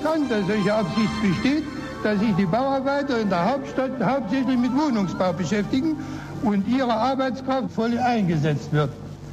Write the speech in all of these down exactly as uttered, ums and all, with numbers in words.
bekannt, dass solche Absicht besteht, dass sich die Bauarbeiter in der Hauptstadt hauptsächlich mit Wohnungsbau beschäftigen und ihre Arbeitskraft voll eingesetzt wird.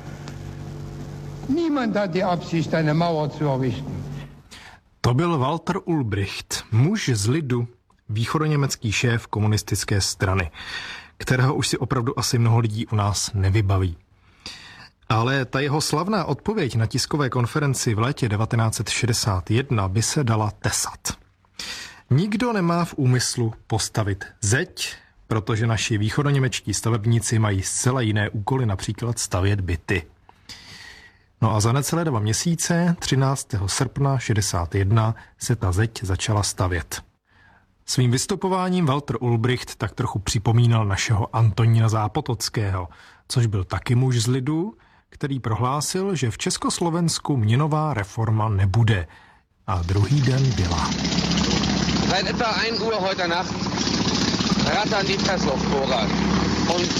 Niemand hat die Absicht, eine Mauer zu errichten. To byl Walter Ulbricht, muž z lidu, východoněmecký šéf komunistické strany, kterého už si opravdu asi mnoho lidí u nás nevybaví. Ale ta jeho slavná odpověď na tiskové konferenci v létě devatenáct set šedesát jedna by se dala tesat. Nikdo nemá v úmyslu postavit zeď, protože naši východoněmečtí stavebníci mají zcela jiné úkoly, například stavět byty. No a za necelé dva měsíce, třináctého srpna šedesát jedna, se ta zeď začala stavět. Svým vystupováním Walter Ulbricht tak trochu připomínal našeho Antonína Zápotockého, což byl taky muž z lidu, který prohlásil, že v Československu měnová reforma nebude. A druhý den byla. Seit etwa ein Uhr heute Nacht rattern die Pressluftbohrer und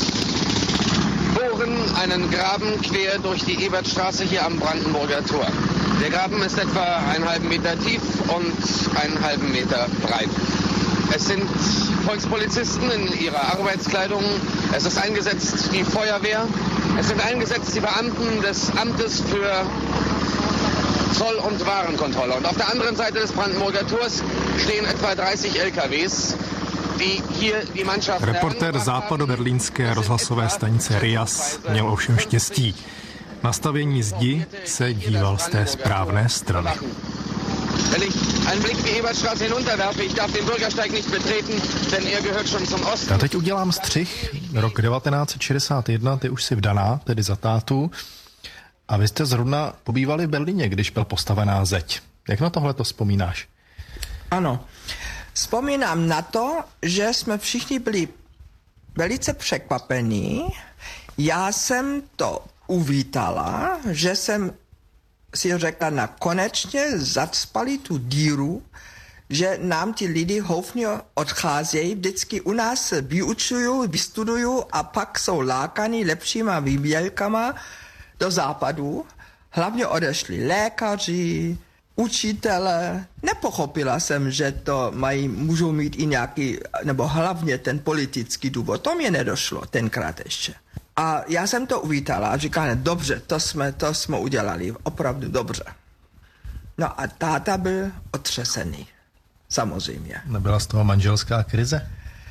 bohren einen Graben quer durch die Ebertstraße hier am Brandenburger Tor. Der Graben ist etwa einen halben Meter tief und einen halben Meter breit. Es sind Volkspolizisten in ihrer Arbeitskleidung, es ist eingesetzt die Feuerwehr, es sind eingesetzt die Beamten des Amtes für Zoll- und Warenkontrolle. Und auf der anderen Seite des Brandenburger Tors stehen etwa dreißig L K Ws, die hier die Mannschaft... Reportér západoberlínské rozhlasové stanice R I A S měl ovšem štěstí. Na stavění zdi se díval z té správné strany. Wenn ich einen Blick die Ebertstraße hinunterwerfe, ich darf den Bürgersteig nicht betreten, denn er gehört schon zum Osten. Já teď udělám střih. Rok devatenáct set šedesát jedna, ty už si vdaná, tedy za tátu. A vy jste zrovna pobývali v Berlíně, když byl postavená zeď. Jak na tohle to vzpomínáš? Ano. Vzpomínám na to, že jsme všichni byli velice překvapení. Já jsem to uvítala, že jsem si řekla, na konečně zacpali tu díru, že nám ti lidi houfně odcházejí, vždycky u nás se vyučují, vystudují a pak jsou lákaní lepšíma výběrkama do západu. Hlavně odešli lékaři, učitele. Nepochopila jsem, že to mají, můžou mít i nějaký, nebo hlavně ten politický důvod. To mě nedošlo tenkrát ještě. A já jsem to uvítala a říkala, dobře, to jsme, to jsme udělali, opravdu dobře. No a táta byl otřesený, samozřejmě. Nebyla z toho manželská krize?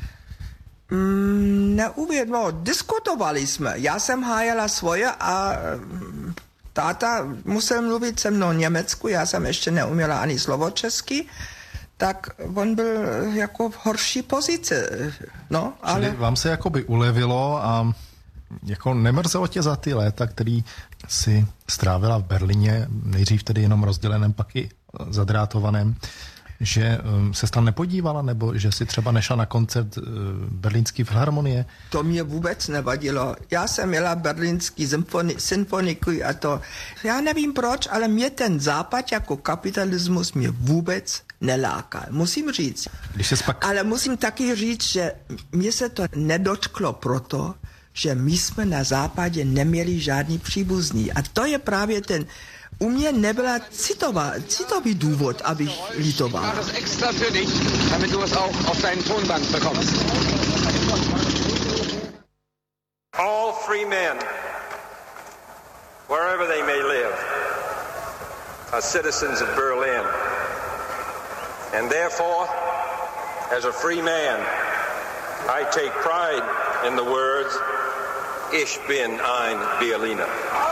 Mm, neuvědomil, diskutovali jsme. Já jsem hájela svoje a táta musel mluvit se mnou německu, já jsem ještě neuměla ani slovo česky, tak on byl jako v horší pozici. No, ale... Čili vám se jakoby ulevilo a jako nemrzelo tě za ty léta, který si strávila v Berlíně, nejdřív tedy jenom rozděleném, pak i zadrátovaném, že se tam nepodívala, nebo že si třeba nešla na koncert berlínský filharmonie? To mě vůbec nevadilo. Já jsem měla berlínský symfoni- symfoniku a to, já nevím proč, ale mě ten západ jako kapitalismus mě vůbec nelákal. Musím říct. Když se spak... Ale musím taky říct, že mě se to nedotklo proto, že my jsme na západě neměli žádný příbuzný. A to je právě ten, u mě nebyla citová, citový důvod, abych litoval. Ich mache es extra für dich, damit du es auch auf deinen Tonband bekommst. All free men, wherever they may live, are citizens of Berlin. And therefore, as a free man, I take pride in the words, Ich bin ein Berliner.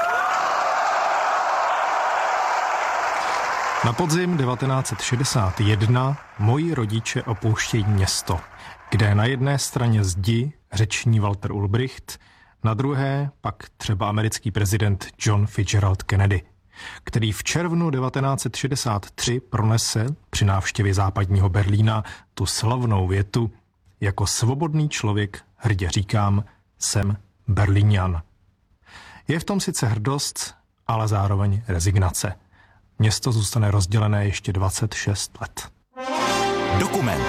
Na podzim devatenáct set šedesát jedna moji rodiče opouštějí město, kde na jedné straně zdi řeční Walter Ulbricht, na druhé pak třeba americký prezident John Fitzgerald Kennedy, který v červnu devatenáct set šedesát tři pronese při návštěvě západního Berlína tu slavnou větu: jako svobodný člověk hrdě říkám, jsem Berlíňan. Je v tom sice hrdost, ale zároveň rezignace. Město zůstane rozdělené ještě dvacet šest let. Dokument.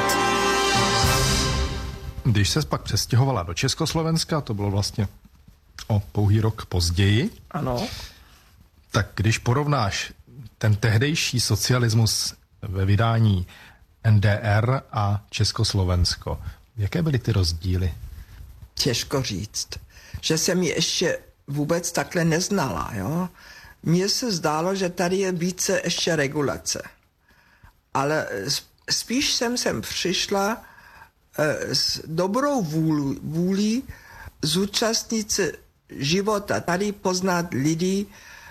Když se pak přestěhovala do Československa, to bylo vlastně o pouhý rok později. Ano. Tak když porovnáš ten tehdejší socialismus ve vydání N D R a Československo. Jaké byly ty rozdíly? Těžko říct, že jsem ji ještě vůbec takhle neznala. Jo? Mně se zdálo, že tady je více ještě regulace. Ale spíš jsem sem přišla eh, s dobrou vůli, vůli zúčastnit se života, tady poznat lidi,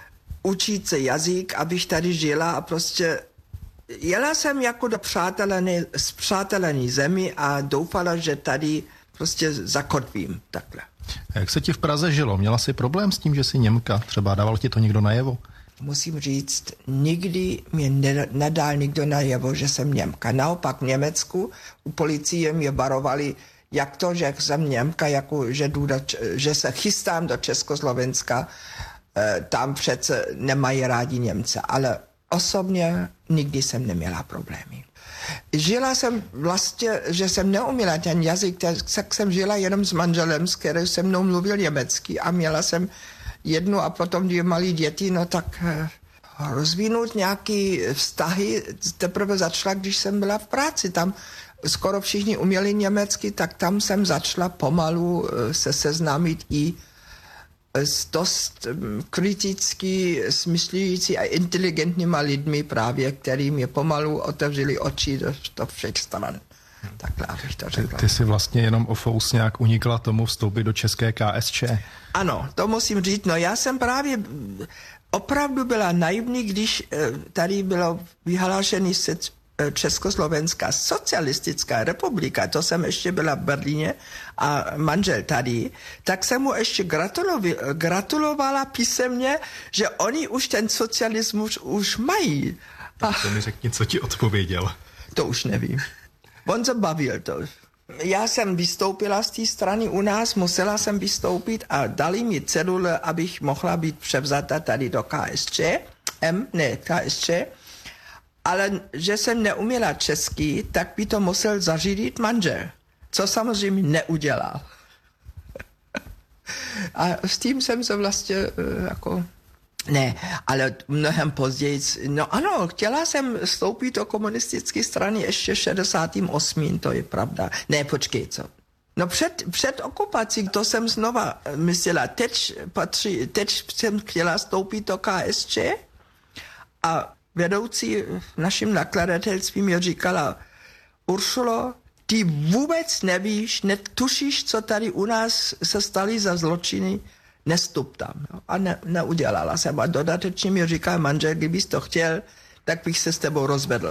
učit se jazyk, abych tady žila a prostě jela jsem jako do přátelené, zpřátelené zemi a doufala, že tady prostě zakotvím takhle. A jak se ti v Praze žilo? Měla jsi problém s tím, že jsi Němka? Třeba dával ti to někdo najevo? Musím říct, nikdy mě ne, nedal nikdo najevo, že jsem Němka. Naopak v Německu u policie mě varovali, jak to, že jsem Němka, jako, že, jdu do, že se chystám do Československa, e, tam přece nemají rádi Němce. Ale osobně nikdy jsem neměla problémy. Žila jsem vlastně, že jsem neuměla ten jazyk, tak jsem žila jenom s manželem, s kterým se mnou mluvil německy a měla jsem jednu a potom dvě malé děti, no tak eh, rozvinout nějaký vztahy teprve začala, když jsem byla v práci. Tam skoro všichni uměli německy, tak tam jsem začala pomalu eh, se seznámit i s dost kriticky smyslující a inteligentníma lidmi právě, který mě pomalu otevřeli oči do, do všech stran. Takhle, abych to řekla. Ty, ty jsi vlastně jenom o fous nějak unikla tomu vstoupit do české K S Č. Ano, to musím říct. No já jsem právě opravdu byla naivní, když tady bylo vyhlášený Československá socialistická republika, to jsem ještě byla v Berlíně a manžel tady, tak jsem mu ještě gratulovala písemně, že oni už ten socialismus už mají. Tak to mi řekni, co ti odpověděl. To už nevím. On se bavil to. Já jsem vystoupila z té strany u nás, musela jsem vystoupit a dali mi cedule, abych mohla být převzata tady do K S Č, M, ne, K S Č, ale že jsem neuměla česky, tak by to musel zařídit manžel, co samozřejmě neudělal. A s tím jsem se vlastně jako... Ne, ale mnohem později, no ano, chtěla jsem vstoupit do komunistické strany ještě v šedesátém osmém, to je pravda. Ne, počkej, co? No před, před okupací, to jsem znova myslela, teď, patří, teď jsem chtěla vstoupit do K S Č a vedoucí v našem nakladatelství mi říkala, Uršulo, ty vůbec nevíš, netušíš, co tady u nás se staly za zločiny, nestup tam. No. A ne, neudělala jsem. A dodatečně mi říká manžel, kdybys to chtěl, tak bych se s tebou rozvedl.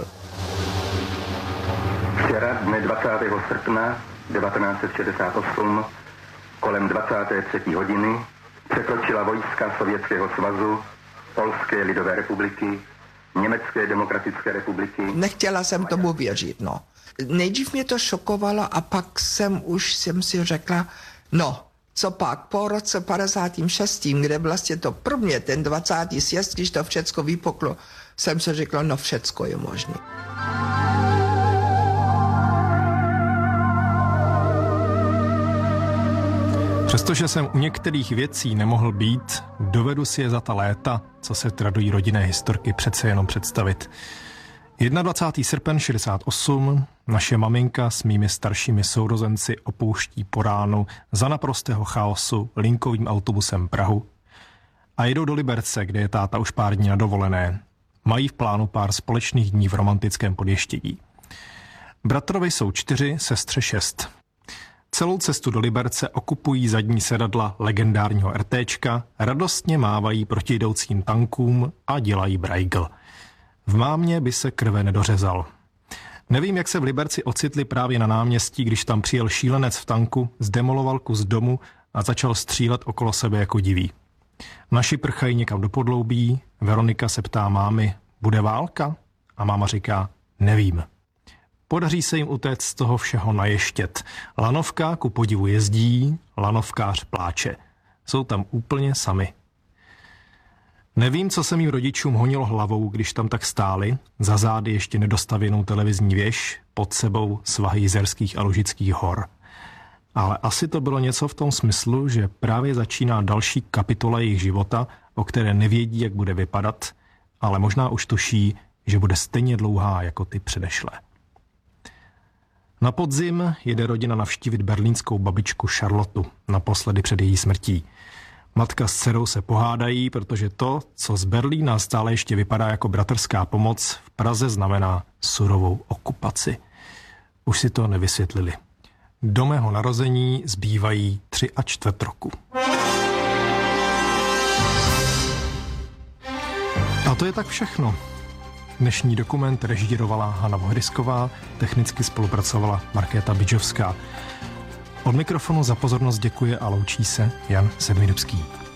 Včera, dne dvacátého srpna devatenáct set šedesát osm, kolem dvacáté třetí hodiny, překročila vojska Sovětského svazu, Polské lidové republiky, Německé demokratické republiky. Nechtěla jsem tomu věřit, no. Nejdřív mě to šokovalo a pak jsem už jsem si řekla, no, co pak, po roce padesátém šestém, kde vlastně to prvně, ten dvacátý sjezd, když to všecko vypuklo, jsem si řekla, no všecko je možné. Přestože jsem u některých věcí nemohl být, dovedu si je za ta léta, co se tradují rodinné historky, přece jenom představit. dvacátého prvního srpen šedesát osm naše maminka s mými staršími sourozenci opouští po ránu za naprostého chaosu linkovým autobusem Prahu a jedou do Liberce, kde je táta už pár dní na dovolené. Mají v plánu pár společných dní v romantickém Podještědí. Bratrovi jsou čtyři, sestře šest. Celou cestu do Liberce okupují zadní sedadla legendárního RTčka, radostně mávají protijdoucím tankům a dělají brajgl. V mámě by se krve nedořezal. Nevím, jak se v Liberci ocitli právě na náměstí, když tam přijel šílenec v tanku, zdemoloval kus domu a začal střílet okolo sebe jako diví. Naši prchají někam do podloubí, Veronika se ptá mámy, bude válka? A máma říká, nevím. Podaří se jim utéct z toho všeho naještět. Lanovka ku podivu jezdí, lanovkář pláče. Jsou tam úplně sami. Nevím, co se mým rodičům honilo hlavou, když tam tak stáli, za zády ještě nedostavěnou televizní věž, pod sebou svahy Jizerských a Lužických hor. Ale asi to bylo něco v tom smyslu, že právě začíná další kapitola jejich života, o které nevědí, jak bude vypadat, ale možná už tuší, že bude stejně dlouhá jako ty předešlé. Na podzim jede rodina navštívit berlínskou babičku Charlotu, naposledy před její smrtí. Matka s dcerou se pohádají, protože to, co z Berlína stále ještě vypadá jako bratrská pomoc, v Praze znamená surovou okupaci. Už si to nevysvětlili. Do mého narození zbývají tři a čtvrt roku. A to je tak všechno. Dnešní dokument režírovala Hana Vohrysková, technicky spolupracovala Markéta Bidžovská. Od mikrofonu za pozornost děkuje a loučí se Jan Sedmidubský.